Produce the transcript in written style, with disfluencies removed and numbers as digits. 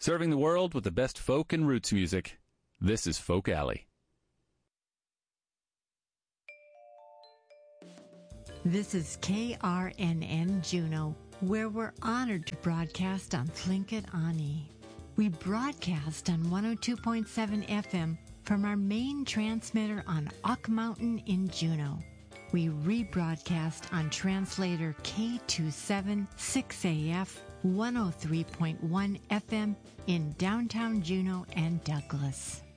Serving the world with the best folk and roots music. This is Folk Alley. This is KRNN Juneau, where we're honored to broadcast on Tlingit Ani. We broadcast on 102.7 FM from our main transmitter on Ock Mountain in Juneau. We rebroadcast on translator K276AF 103.1 FM in downtown Juneau and Douglas.